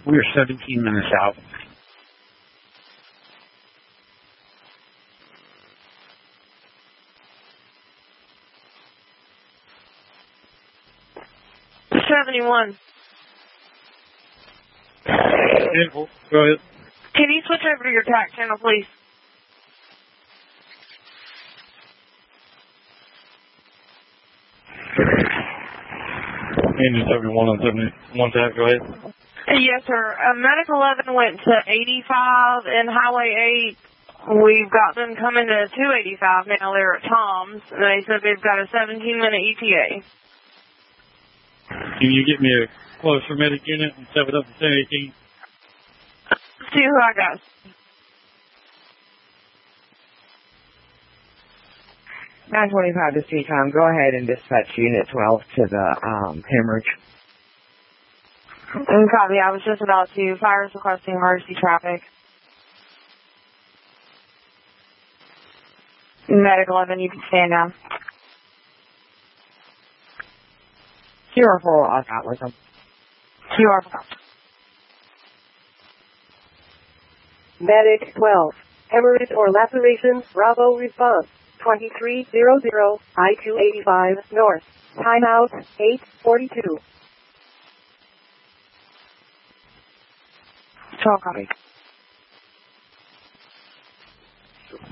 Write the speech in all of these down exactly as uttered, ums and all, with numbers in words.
We are seventeen minutes out. seventy-one. Go ahead. Can you switch over to your tack channel, please? Engine seventy-one on seventy-one tack, go ahead. Yes, sir. Uh, Medic eleven went to eighty-five and Highway eight. We've got them coming to two eighty-five now. They're at Tom's. And they said they've got a seventeen minute E T A. Can you get me a closer medic unit and step it up to ten eighteen? Let's see who I got. nine twenty-five to C COM. Go ahead and dispatch Unit twelve to the um, hemorrhage. And copy. I was just about to. Fires requesting emergency traffic. Medic eleven, you can stand down. Q R four will out with them. Q R four. Medic twelve. Hemorrhage or lacerations. Bravo response. twenty-three hundred, I two eighty-five north. Timeout, eight forty-two. twelve copy.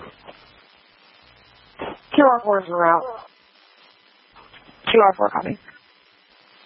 Q R four is a route. Q R four copy.